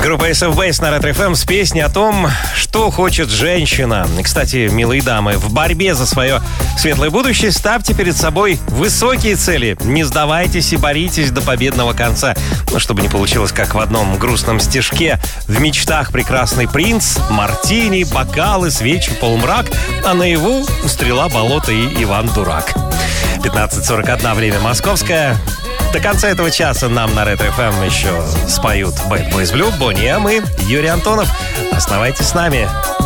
Группа SF Base на Ретро-ФМ с песней о том, что хочет женщина. И, кстати, милые дамы, в борьбе за свое светлое будущее ставьте перед собой высокие цели. Не сдавайтесь и боритесь до победного конца. Ну, чтобы не получилось, как в одном грустном стишке. В мечтах прекрасный принц, мартини, бокалы, свечи, полумрак, а наяву стрела, болото и Иван Дурак. 15:41, время московское. До конца этого часа нам на Ретро-ФМ еще споют Bad Boys Blue, Boney M и Юрий Антонов. Оставайтесь с нами.